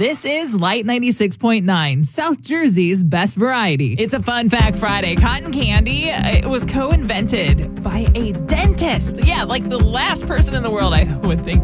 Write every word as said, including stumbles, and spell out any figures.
This is Light ninety-six point nine, South Jersey's best variety. It's a Fun Fact Friday. Cotton candy, it was co-invented by a dentist. Yeah, like the last person in the world I would think